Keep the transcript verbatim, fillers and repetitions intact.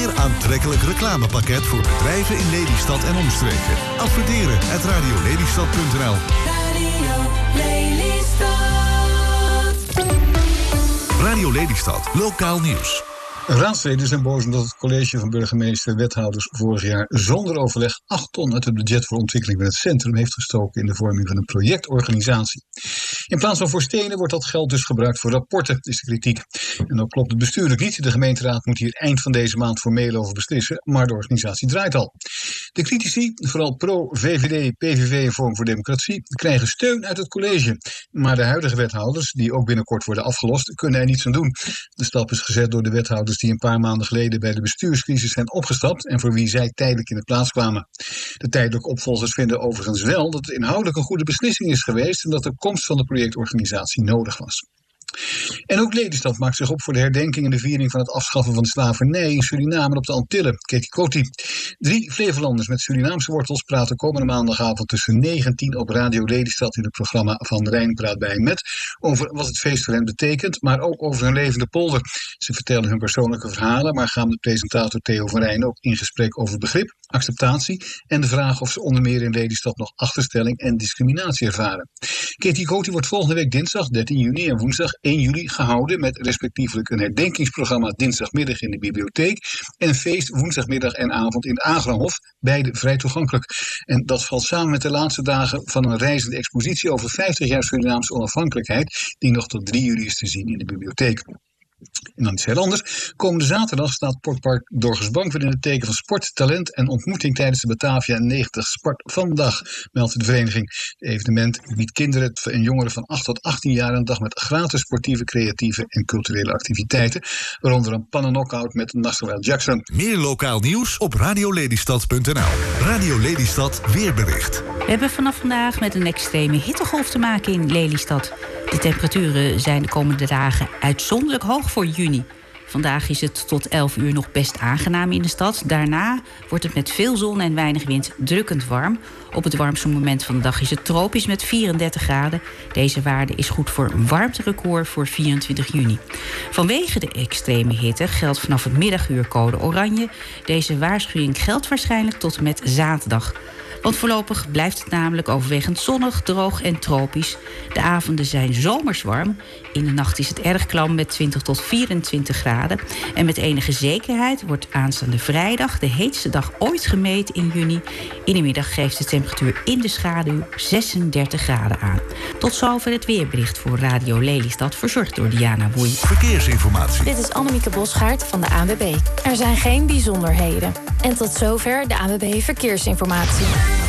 zeer aantrekkelijk reclamepakket voor bedrijven in Lelystad en omstreken. Adverteren at radiolelystad punt n l. Radio Lelystad. Radio Lelystad, lokaal nieuws. Raadsleden zijn boos omdat het college van burgemeester en wethouders vorig jaar zonder overleg acht ton uit het budget voor ontwikkeling van het centrum heeft gestoken in de vorming van een projectorganisatie. In plaats van voor stenen wordt dat geld dus gebruikt voor rapporten, is de kritiek. En ook klopt het bestuurlijk niet. De gemeenteraad moet hier eind van deze maand formeel over beslissen, maar de organisatie draait al. De critici, vooral pro-V V D, P V V en Forum voor Democratie, krijgen steun uit het college. Maar de huidige wethouders, die ook binnenkort worden afgelost, kunnen er niets aan doen. De stap is gezet door de wethouders die een paar maanden geleden bij de bestuurscrisis zijn opgestapt en voor wie zij tijdelijk in de plaats kwamen. De tijdelijke opvolgers vinden overigens wel dat het inhoudelijk een goede beslissing is geweest en dat de komst van de projectorganisatie nodig was. En ook Lelystad maakt zich op voor de herdenking en de viering van het afschaffen van de slavernij in Suriname en op de Antillen. Katie Coty. Drie Flevolanders met Surinaamse wortels praten komende maandagavond tussen negen en tien op Radio Lelystad in het programma Van Rijn praat bij met over wat het feest voor hen betekent, maar ook over hun levende polder. Ze vertellen hun persoonlijke verhalen, maar gaan met presentator Theo van Rijn ook in gesprek over begrip, acceptatie en de vraag of ze onder meer in Lelystad nog achterstelling en discriminatie ervaren. Katie Coty wordt volgende week dinsdag dertien juni en woensdag één juli gehouden met respectievelijk een herdenkingsprogramma dinsdagmiddag in de bibliotheek en een feest woensdagmiddag en avond in de Agrahof, beide vrij toegankelijk. En dat valt samen met de laatste dagen van een reizende expositie over vijftig jaar Surinaamse onafhankelijkheid die nog tot drie juli is te zien in de bibliotheek. En dan iets heel anders. Komende zaterdag staat Sportpark Dorgersbank weer in het teken van sport, talent en ontmoeting tijdens de Batavia negentig Sport Vandaag, meldt de vereniging. Het evenement biedt kinderen en jongeren van acht tot achttien jaar een dag met gratis sportieve, creatieve en culturele activiteiten, waaronder een pannen-knockout met Nasser Jackson. Meer lokaal nieuws op radiolelystad punt n l. Radio Lelystad weerbericht. We hebben vanaf vandaag met een extreme hittegolf te maken in Lelystad. De temperaturen zijn de komende dagen uitzonderlijk hoog voor juni. Vandaag is het tot elf uur nog best aangenaam in de stad. Daarna wordt het met veel zon en weinig wind drukkend warm. Op het warmste moment van de dag is het tropisch met vierendertig graden. Deze waarde is goed voor een warmterecord voor vierentwintig juni. Vanwege de extreme hitte geldt vanaf het middaguur code oranje. Deze waarschuwing geldt waarschijnlijk tot en met zaterdag. Want voorlopig blijft het namelijk overwegend zonnig, droog en tropisch. De avonden zijn zomers warm. In de nacht is het erg klam met twintig tot vierentwintig graden. En met enige zekerheid wordt aanstaande vrijdag de heetste dag ooit gemeten in juni. In de middag geeft de temperatuur in de schaduw zesendertig graden aan. Tot zover het weerbericht voor Radio Lelystad, verzorgd door Diana Woei. Verkeersinformatie. Dit is Annemieke Bosgaard van de A N W B. Er zijn geen bijzonderheden. En tot zover de A N W B Verkeersinformatie.